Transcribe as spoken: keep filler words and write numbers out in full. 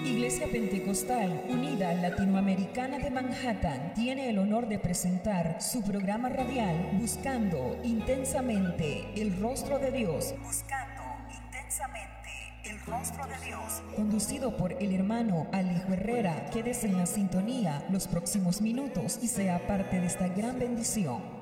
Iglesia Pentecostal Unida Latinoamericana de Manhattan tiene el honor de presentar su programa radial Buscando Intensamente el Rostro de Dios. Buscando Intensamente el Rostro de Dios. Conducido por el hermano Alejo Herrera. Quédese en la sintonía los próximos minutos y sea parte de esta gran bendición.